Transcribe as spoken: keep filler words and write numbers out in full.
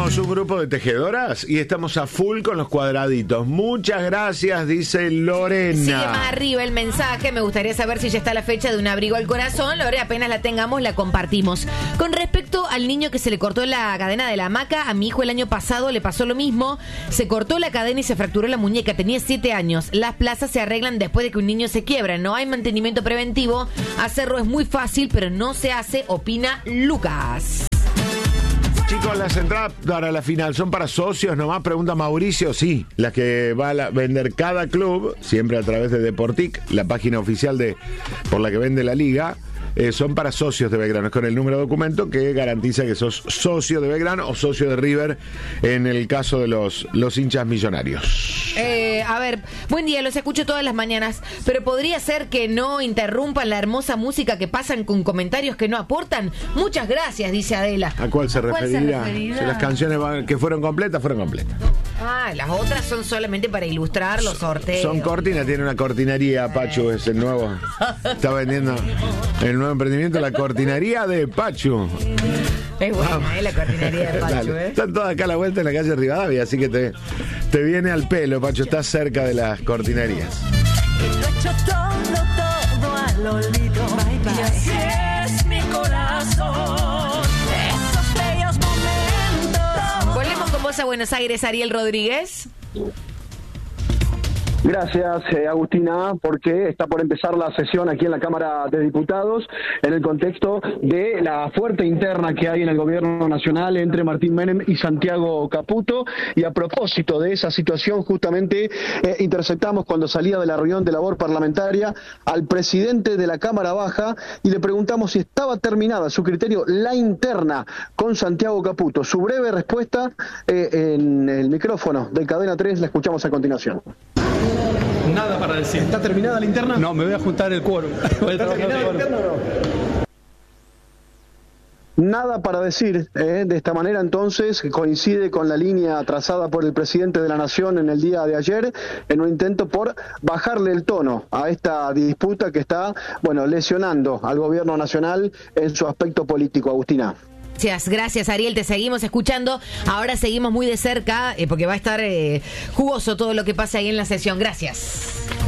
Somos un grupo de tejedoras y estamos a full con los cuadraditos. Muchas gracias, dice Lorena. Sigue más arriba el mensaje. Me gustaría saber si ya está la fecha de un abrigo al corazón. Lore, apenas la tengamos, la compartimos. Con respecto al niño que se le cortó la cadena de la hamaca, a mi hijo el año pasado le pasó lo mismo. Se cortó la cadena y se fracturó la muñeca. Tenía siete años. Las plazas se arreglan después de que un niño se quiebra. No hay mantenimiento preventivo. Hacerlo es muy fácil, pero no se hace, opina Lucas. Chicos, las entradas para la final son para socios nomás, pregunta Mauricio. Sí, las que va a la- vender cada club, siempre a través de Deportic, la página oficial de por la que vende la liga, eh, son para socios de Belgrano. Es con el número de documento que garantiza que sos socio de Belgrano o socio de River en el caso de los, los hinchas millonarios. Eh, a ver, buen día, los escucho todas las mañanas, pero podría ser que no interrumpan la hermosa música que pasan con comentarios que no aportan. Muchas gracias, dice Adela. ¿A cuál se ¿A cuál se referirá? referirá? Si las canciones van- que fueron completas, fueron completas. Ah, las otras son solamente para ilustrar los sorteos. Son cortinas, tiene una cortinería, Pachu, es el nuevo. Está vendiendo el nuevo emprendimiento, la cortinería de Pachu. Es buena, eh, la cortinería de Pachu, Dale. eh. Están todas acá a la vuelta en la calle Rivadavia, así que te, te viene al pelo, Pachu, estás cerca de las cortinerías. Lo he hecho todo, todo al olvido. Bye, bye. Y así es mi corazón. Esos bellos momentos. Volvemos con vos a Buenos Aires, Ariel Rodríguez. Gracias, eh, Agustina, porque está por empezar la sesión aquí en la Cámara de Diputados en el contexto de la fuerte interna que hay en el Gobierno Nacional entre Martín Menem y Santiago Caputo. Y a propósito de esa situación, justamente eh, interceptamos cuando salía de la reunión de labor parlamentaria al presidente de la Cámara Baja y le preguntamos si estaba terminada, a su criterio, la interna con Santiago Caputo. Su breve respuesta eh, en el micrófono del Cadena tres la escuchamos a continuación. Nada para decir. ¿Está terminada la interna? No, me voy a juntar el quórum. Voy a ¿Está trabajar terminada el la quórum. interna o no? Nada para decir. eh, de esta manera, entonces, coincide con la línea trazada por el presidente de la Nación en el día de ayer, en un intento por bajarle el tono a esta disputa que está, bueno, lesionando al Gobierno Nacional en su aspecto político. Agustina. Gracias, gracias Ariel, te seguimos escuchando. Ahora seguimos muy de cerca eh, porque va a estar eh, jugoso todo lo que pase ahí en la sesión. Gracias.